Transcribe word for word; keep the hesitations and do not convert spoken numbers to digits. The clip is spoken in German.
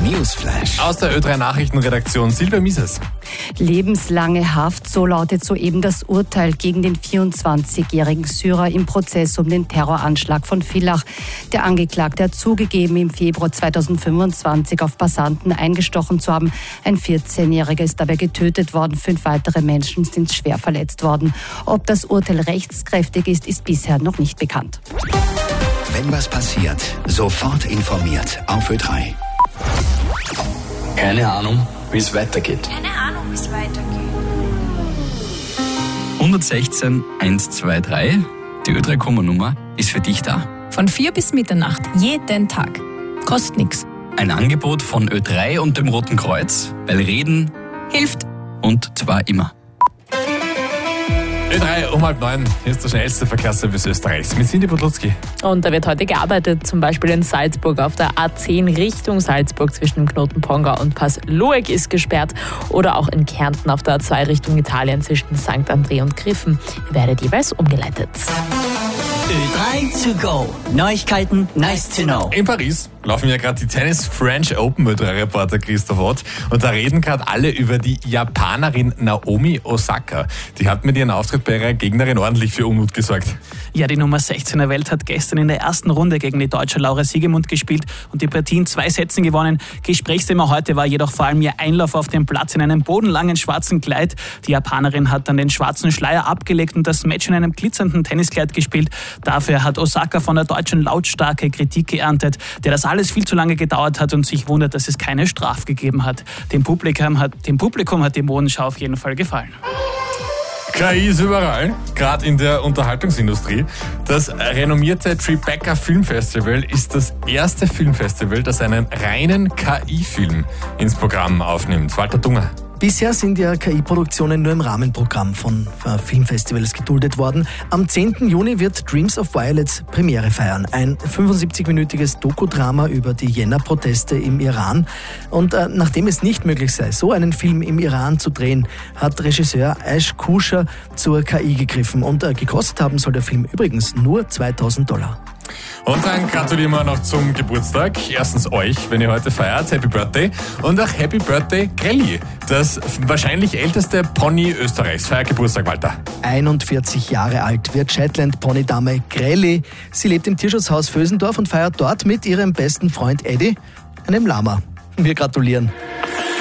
Newsflash. Aus der Ö drei Nachrichtenredaktion Silvia Mises. Lebenslange Haft, so lautet soeben das Urteil gegen den vierundzwanzigjährigen Syrer im Prozess um den Terroranschlag von Villach. Der Angeklagte hat zugegeben, im Februar zweitausendfünfundzwanzig auf Passanten eingestochen zu haben. Ein vierzehnjähriger ist dabei getötet worden, fünf weitere Menschen sind schwer verletzt worden. Ob das Urteil rechtskräftig ist, ist bisher noch nicht bekannt. Wenn was passiert, sofort informiert auf Ö drei. Keine Ahnung, wie es weitergeht. Keine Ahnung, wie es weitergeht. hundertsechzehn hundertzweiundzwanzig, die Ö drei Kommernummer, ist für dich da. Von vier bis Mitternacht, jeden Tag. Kostet nichts. Ein Angebot von Ö drei und dem Roten Kreuz, weil Reden Hilft. und zwar immer. Ö drei um halb neun. Hier ist der schnellste Verkehrsservice Österreichs mit Cindy Podlutski. Und da wird heute gearbeitet, zum Beispiel in Salzburg auf der A zehn Richtung Salzburg zwischen dem Knoten Ponga und Pass Loeck ist gesperrt. Oder auch in Kärnten auf der A zwei Richtung Italien zwischen Sankt André und Griffen werdet jeweils umgeleitet. Ö drei to go. Neuigkeiten, nice to know. In Paris laufen ja gerade die Tennis French Open, Ö drei Reporter Christoph Ott. Und da reden gerade alle über die Japanerin Naomi Osaka. Die hat mit ihrem Auftritt bei ihrer Gegnerin ordentlich für Unmut gesorgt. Ja, die Nummer sechzehn der Welt hat gestern in der ersten Runde gegen die deutsche Laura Siegemund gespielt und die Partie in zwei Sätzen gewonnen. Gesprächsthema heute war jedoch vor allem ihr Einlauf auf den Platz in einem bodenlangen schwarzen Kleid. Die Japanerin hat dann den schwarzen Schleier abgelegt und das Match in einem glitzernden Tenniskleid gespielt. Dafür hat Osaka von der Deutschen lautstarke Kritik geerntet, der das alles viel zu lange gedauert hat und sich wundert, dass es keine Strafe gegeben hat. Dem Publikum hat, dem Publikum hat die Modenschau auf jeden Fall gefallen. K I ist überall, gerade in der Unterhaltungsindustrie. Das renommierte Tribeca Filmfestival ist das erste Filmfestival, das einen reinen K I-Film ins Programm aufnimmt. Walter Dunger. Bisher sind ja K I-Produktionen nur im Rahmenprogramm von Filmfestivals geduldet worden. Am zehnten Juni wird Dreams of Violets Premiere feiern. Ein fünfundsiebzig-minütiges Dokudrama über die Jänner-Proteste im Iran. Und äh, nachdem es nicht möglich sei, so einen Film im Iran zu drehen, hat Regisseur Aish Kusher zur K I gegriffen. Und äh, gekostet haben soll der Film übrigens nur zweitausend Dollar. Und dann gratulieren wir noch zum Geburtstag. Erstens euch, wenn ihr heute feiert. Happy Birthday. Und auch Happy Birthday Grelli, das wahrscheinlich älteste Pony Österreichs. Feiert Geburtstag, Walter. einundvierzig Jahre alt wird Shetland-Ponydame Grelli. Sie lebt im Tierschutzhaus Vösendorf und feiert dort mit ihrem besten Freund Eddie, einem Lama. Wir gratulieren.